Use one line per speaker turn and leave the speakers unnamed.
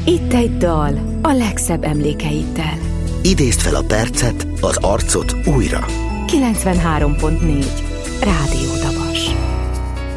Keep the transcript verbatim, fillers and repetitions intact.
Itt egy dal a legszebb emlékeiddel.
Idézd fel a percet, az arcot újra.
kilencvenhárom pont négy Rádió Dabab.